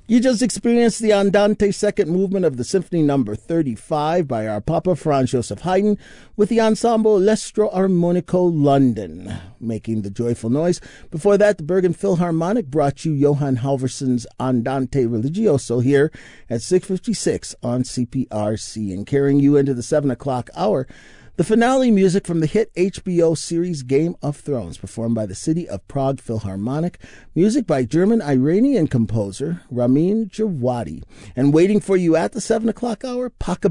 You just experienced the Andante second movement of the Symphony Number 35 by our Papa Franz Joseph Haydn with the ensemble L'Estro Armonico London, making the joyful noise. Before that, the Bergen Philharmonic brought you Johann Halvorson's Andante Religioso here at 6:56 on CPRC, and carrying you into the 7 o'clock hour, the finale music from the hit HBO series Game of Thrones, performed by the City of Prague Philharmonic, music by German-Iranian composer Ramin Djawadi. And waiting for you at the 7 o'clock hour,